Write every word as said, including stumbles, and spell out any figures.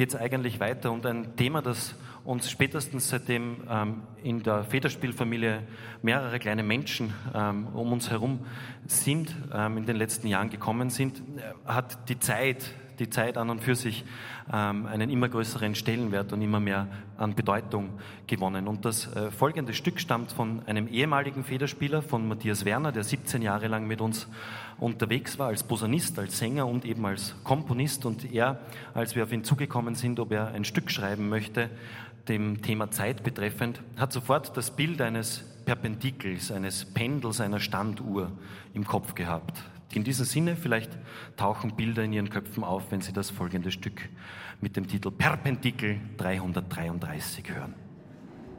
geht es eigentlich weiter. Und ein Thema, das uns spätestens seitdem ähm, in der Federspielfamilie mehrere kleine Menschen ähm, um uns herum sind, ähm, in den letzten Jahren gekommen sind, hat die Zeit, die Zeit an und für sich ähm, einen immer größeren Stellenwert und immer mehr an Bedeutung gewonnen. Und das äh, folgende Stück stammt von einem ehemaligen Federspieler, von Matthias Werner, der siebzehn Jahre lang mit uns unterwegs war, als Posaunist, als Sänger und eben als Komponist. Und er, als wir auf ihn zugekommen sind, ob er ein Stück schreiben möchte, dem Thema Zeit betreffend, hat sofort das Bild eines Perpendikels, eines Pendels, einer Standuhr im Kopf gehabt. In diesem Sinne, vielleicht tauchen Bilder in Ihren Köpfen auf, wenn Sie das folgende Stück mit dem Titel Perpendikel dreihundertdreiunddreißig hören.